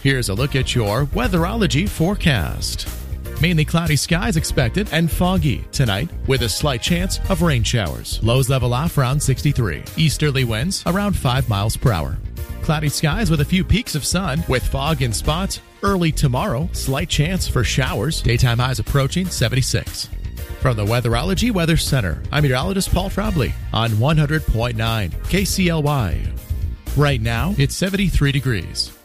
Here's a look at your Weatherology forecast. Mainly cloudy skies expected and foggy tonight with a slight chance of rain showers. Lows level off around 63. Easterly winds around 5 miles per hour. Cloudy skies with a few peaks of sun with fog in spots. Early tomorrow, slight chance for showers. Daytime highs approaching 76. From the Weatherology Weather Center, I'm meteorologist Paul Frobley on 100.9 KCLY. Right now, it's 73 degrees.